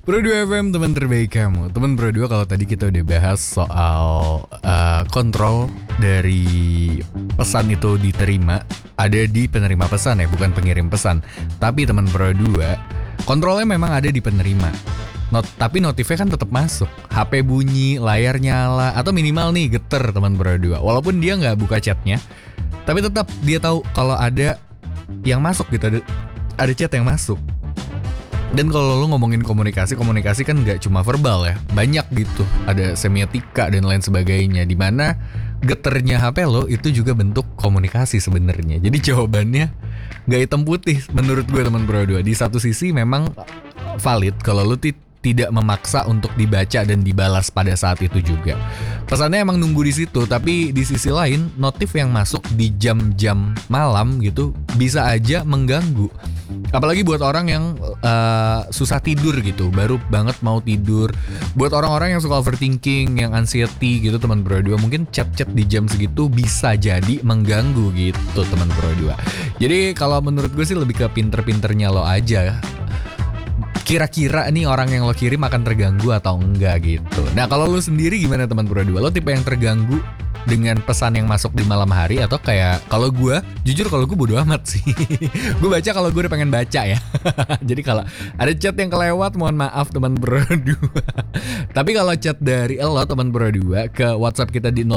Pro 2 FM, teman terbaik kamu. Teman Pro 2, kalau tadi kita udah bahas soal kontrol dari pesan itu diterima, ada di penerima pesan ya, bukan pengirim pesan. Tapi teman Pro 2, kontrolnya memang ada di penerima. Tapi notifnya kan tetap masuk. HP bunyi, layar nyala, atau minimal nih geter teman Pro 2. Walaupun dia nggak buka chatnya, tapi tetap dia tahu kalau ada yang masuk gitu, ada chat yang masuk. Dan kalau lo ngomongin komunikasi kan nggak cuma verbal ya, banyak gitu, ada semiotika dan lain sebagainya, dimana geternya HP lo itu juga bentuk komunikasi sebenarnya. Jadi jawabannya nggak hitam putih menurut gue teman Pro 2. Di satu sisi memang valid kalau lo tidak memaksa untuk dibaca dan dibalas pada saat itu juga. Pesannya emang nunggu di situ, tapi di sisi lain notif yang masuk di jam-jam malam gitu bisa aja mengganggu. Apalagi buat orang yang susah tidur gitu, baru banget mau tidur. Buat orang-orang yang suka overthinking, yang anxiety gitu teman Pro 2, mungkin chat-chat di jam segitu bisa jadi mengganggu gitu teman Pro 2. Jadi kalau menurut gue sih lebih ke pinter-pinternya lo aja, kira-kira nih orang yang lo kirim akan terganggu atau enggak gitu. Nah kalau lo sendiri gimana teman Pro 2? Lo tipe yang terganggu dengan pesan yang masuk di malam hari, atau kayak kalau gue, jujur kalau gue bodo amat sih. Gue baca kalau gue udah pengen baca ya. Jadi kalau ada chat yang kelewat, mohon maaf teman Pro 2. Tapi kalau chat dari lo teman Pro 2 ke WhatsApp kita di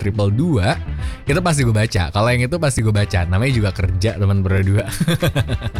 0811 115 222, itu pasti gue baca. Kalau yang itu pasti gue baca. Namanya juga kerja teman Pro 2.